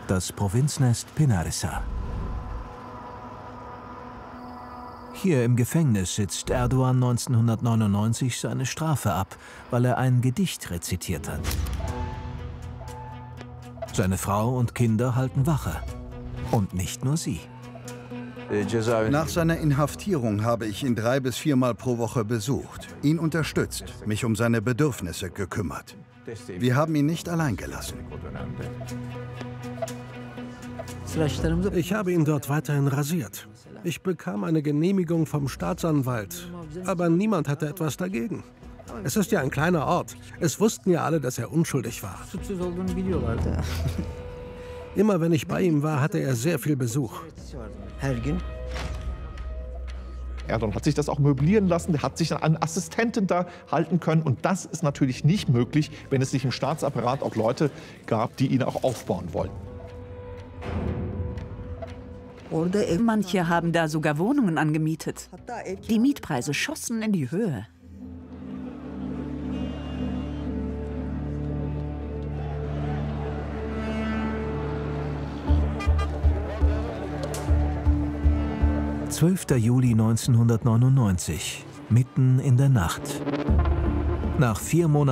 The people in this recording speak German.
Das Provinznest Pinarissa. Hier im Gefängnis sitzt Erdoğan 1999 seine Strafe ab, weil er ein Gedicht rezitiert hat. Seine Frau und Kinder halten Wache. Und nicht nur sie. Nach seiner Inhaftierung habe ich ihn 3- bis 4-mal pro Woche besucht, ihn unterstützt, mich um seine Bedürfnisse gekümmert. Wir haben ihn nicht allein gelassen. Ich habe ihn dort weiterhin rasiert. Ich bekam eine Genehmigung vom Staatsanwalt, aber niemand hatte etwas dagegen. Es ist ja ein kleiner Ort. Es wussten ja alle, dass er unschuldig war. Immer wenn ich bei ihm war, hatte er sehr viel Besuch. Erdoğan hat sich das auch möblieren lassen, der hat sich an einen Assistenten da halten können. Und das ist natürlich nicht möglich, wenn es nicht im Staatsapparat auch Leute gab, die ihn auch aufbauen wollten. Manche haben da sogar Wohnungen angemietet. Die Mietpreise schossen in die Höhe. »12. Juli 1999, mitten in der Nacht. Nach 4 Monaten